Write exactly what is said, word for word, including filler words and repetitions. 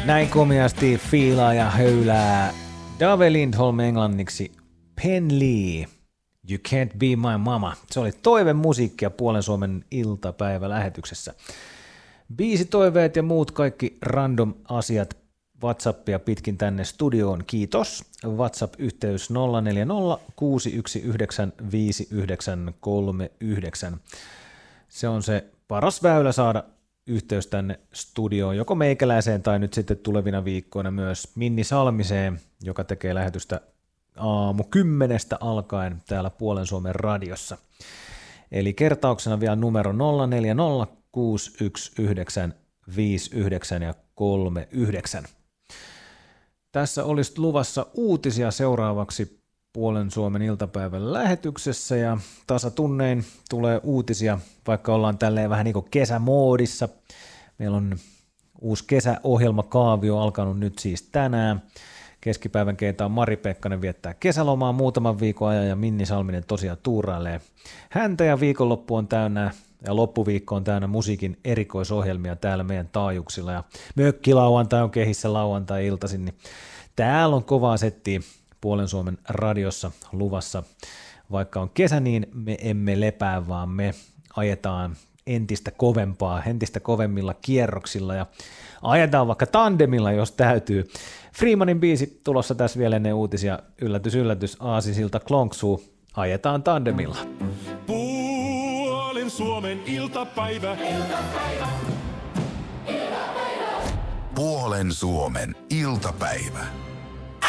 Näin komiasti fiilaa ja höylää Dave Lindholm englanniksi Pen Lee, You Can't Be My Mama. Se oli toivemusiikkia Puolen Suomen iltapäivälähetyksessä. Biisitoiveet ja muut kaikki random asiat WhatsAppia pitkin tänne studioon. Kiitos. WhatsApp-yhteys nolla neljä nolla kuusi yksi yhdeksän viisi yhdeksän kolme yhdeksän. Se on se paras väylä saada yhteys tänne studioon, joko meikäläiseen tai nyt sitten tulevina viikkoina myös Minni Salmiseen, joka tekee lähetystä aamu kymmenestä alkaen täällä Puolen Suomen radiossa. Eli kertauksena vielä numero nolla neljä nolla kuusi yksi yhdeksän viisi yhdeksän ja kolme yhdeksän. Tässä olisi luvassa uutisia seuraavaksi Puolen Suomen iltapäivän lähetyksessä ja tasatunnein tulee uutisia, vaikka ollaan tälleen vähän niin kuin kesämoodissa. Meillä on uusi kesäohjelmakaavio alkanut nyt siis tänään. Keskipäivän keitä on Mari Pekkanen viettää kesälomaa muutaman viikon ajan ja Minni Salminen tosiaan tuurailee häntä ja viikonloppu on täynnä ja loppuviikko on täynnä musiikin erikoisohjelmia täällä meidän taajuuksilla ja mökkilauantai on kehissä lauantai-iltaisin, niin täällä on kovaa settiä Puolen Suomen radiossa luvassa. Vaikka on kesä, niin me emme lepää, vaan me ajetaan entistä kovempaa, entistä kovemmilla kierroksilla ja ajetaan vaikka tandemilla, jos täytyy. Freemanin biisi tulossa tässä vielä ennen uutisia. Yllätys, yllätys, aasisilta Klonksuu. Ajetaan tandemilla. Puolen Suomen iltapäivä. Iltapäivä. Iltapäivä. Puolen Suomen iltapäivä.